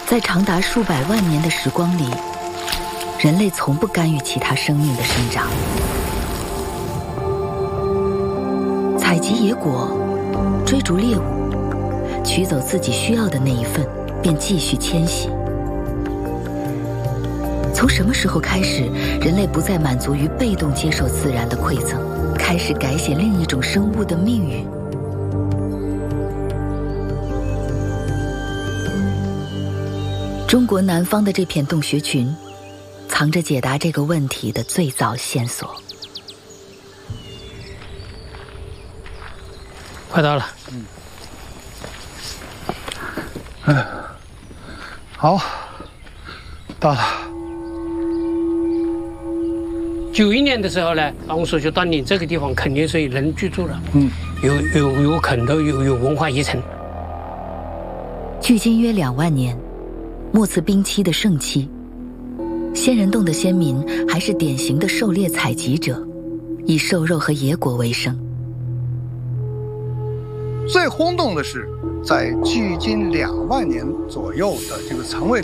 在长达数百万年的时光里，人类从不干预其他生命的生长。采集野果，追逐猎物，取走自己需要的那一份，便继续迁徙。从什么时候开始，人类不再满足于被动接受自然的馈赠，开始改写另一种生物的命运？中国南方的这片洞穴群，藏着解答这个问题的最早线索。 快到了。 好，到了。 91年的时候呢，我说就断定这个地方肯定是有人居住了，有坑头，有文化遗存。 距今约2万年，末次冰期的盛期，仙人洞的先民还是典型的狩猎采集者，以兽肉和野果为生。 最轰动的是，在距今2万年左右的这个层位里。